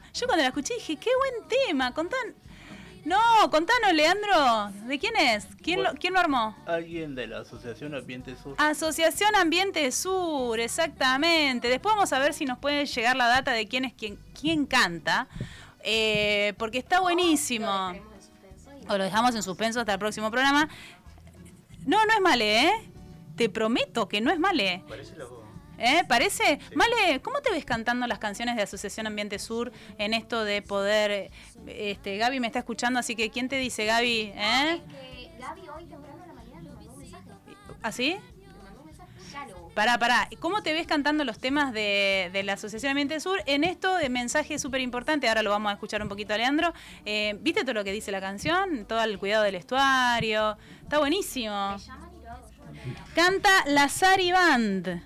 linda. Yo cuando la escuché dije, qué buen tema. Contanos, Leandro, ¿de quién es? ¿Quién lo armó? Alguien de la Asociación Ambiente Sur. Asociación Ambiente Sur, exactamente. Después vamos a ver si nos puede llegar la data de quién canta, porque está buenísimo. O lo dejamos en suspenso hasta el próximo programa. No es Male, ¿eh? Te prometo que no es Male. Parece la voz. ¿Parece? Sí. Male, ¿cómo te ves cantando las canciones de Asociación Ambiente Sur en esto de poder... Gaby me está escuchando, así que ¿quién te dice, Gaby? Es que Gaby hoy temprano en la mañana me mandó un mensaje. ¿Así? Me mandó un mensaje, ya lo busco. Pará. ¿Cómo te ves cantando los temas de la Asociación Ambiente Sur en esto de mensaje súper importante? Ahora lo vamos a escuchar un poquito a Leandro. ¿Viste todo lo que dice la canción? Todo el cuidado del estuario. Está buenísimo. Me llaman y lo hago yo. Canta la Sari Band.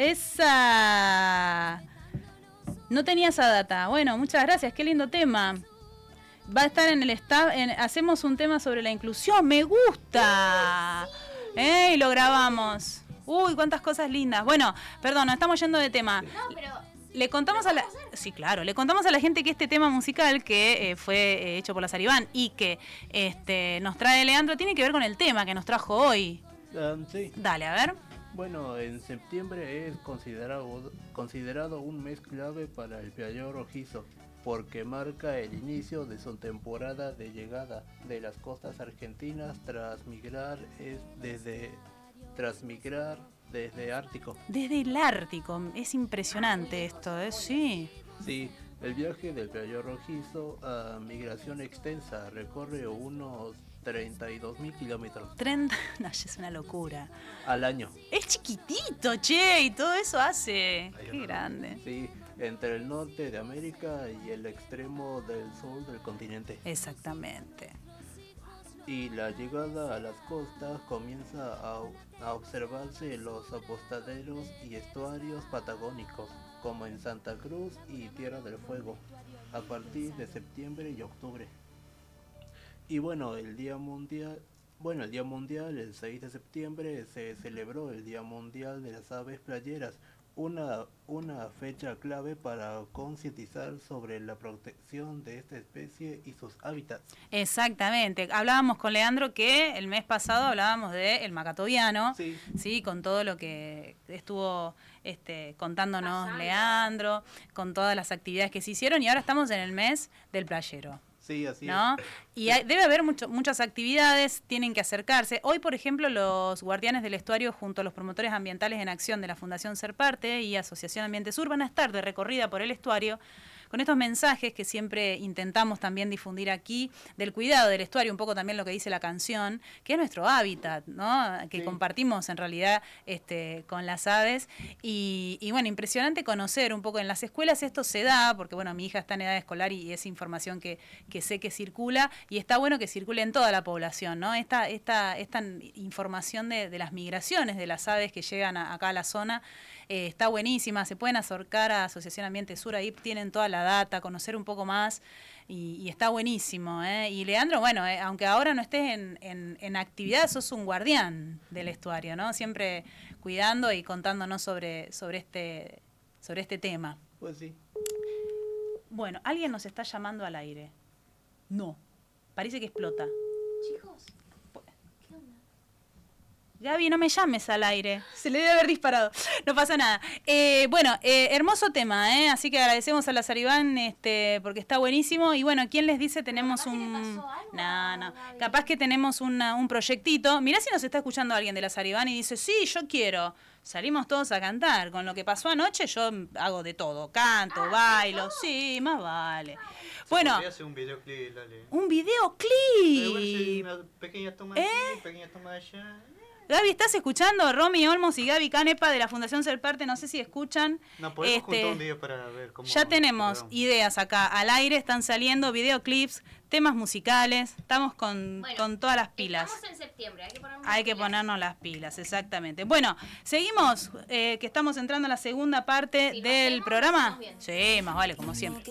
Esa. No tenía esa data. Bueno, muchas gracias. Qué lindo tema. Va a estar en el staff. Hacemos un tema sobre la inclusión. Me gusta. Y lo grabamos. Uy, cuántas cosas lindas. Bueno, perdón, nos estamos yendo de tema. No, pero... Le contamos a la... Sí, claro. Le contamos a la gente que este tema musical que fue hecho por la Saribán y que nos trae Leandro tiene que ver con el tema que nos trajo hoy. Sí. Dale, a ver. Bueno, en septiembre es considerado un mes clave para el piallo rojizo, porque marca el inicio de su temporada de llegada de las costas argentinas tras migrar desde Ártico. Desde el Ártico, es impresionante esto, Sí. Sí, el viaje del piallo rojizo a migración extensa recorre unos 32.000 kilómetros. 30, no, es una locura. Al año. Es chiquitito, che, y todo eso hace. Qué grande. Sí, entre el norte de América y el extremo del sur del continente. Exactamente. Y la llegada a las costas comienza a observarse en los apostaderos y estuarios patagónicos, como en Santa Cruz y Tierra del Fuego, a partir de septiembre y octubre. Y bueno, el Día Mundial, el 6 de septiembre, se celebró el Día Mundial de las Aves Playeras, una fecha clave para concientizar sobre la protección de esta especie y sus hábitats. Exactamente. Hablábamos con Leandro que el mes pasado hablábamos del macatoviano, sí, con todo lo que estuvo contándonos Leandro, con todas las actividades que se hicieron, y ahora estamos en el mes del playero. Sí, así ¿no? Y debe haber muchas actividades, tienen que acercarse. Hoy, por ejemplo, los guardianes del estuario junto a los promotores ambientales en acción de la Fundación Ser Parte y Asociación Ambiente Sur van a estar de recorrida por el estuario con estos mensajes que siempre intentamos también difundir aquí, del cuidado del estuario, un poco también lo que dice la canción, que es nuestro hábitat, ¿no? Que compartimos en realidad con las aves. Y bueno, impresionante conocer un poco en las escuelas esto se da, porque bueno, mi hija está en edad escolar y es información que sé que circula, y está bueno que circule en toda la población, ¿no? Esta información de las migraciones de las aves que llegan acá a la zona está buenísima. Se pueden acercar a Asociación Ambiente Sur, ahí tienen toda la data, conocer un poco más, y está buenísimo, ¿eh? Y Leandro, bueno, aunque ahora no estés en actividad, sos un guardián del estuario, ¿no? Siempre cuidando y contándonos sobre este tema. Pues sí. Bueno, alguien nos está llamando al aire. No, parece que explota. Chicos, ¿qué onda? Gaby, no me llames al aire. Se le debe haber disparado. No pasa nada. Bueno, hermoso tema, ¿eh? Así que agradecemos a la Saribán porque está buenísimo. Y bueno, ¿quién les dice? Tenemos un... ¿Le pasó algo? No. Capaz que tenemos un proyectito. Mirá si nos está escuchando alguien de la Saribán y dice, sí, yo quiero. Salimos todos a cantar. Con lo que pasó anoche yo hago de todo. Canto, bailo. Sí, más vale. Bueno. Podría hacer un videoclip, dale. ¡Un videoclip! Una pequeña toma aquí, pequeña toma allá. Gaby, ¿estás escuchando? Romy Olmos y Gaby Canepa de la Fundación Ser Parte, no sé si escuchan. No, podemos juntar un video para ver cómo... Ya tenemos ideas acá al aire, están saliendo videoclips, temas musicales, estamos con todas las pilas. Estamos en septiembre, hay que ponernos las pilas, exactamente. Bueno, seguimos, que estamos entrando a la segunda parte del programa. Sí, más vale, como siempre.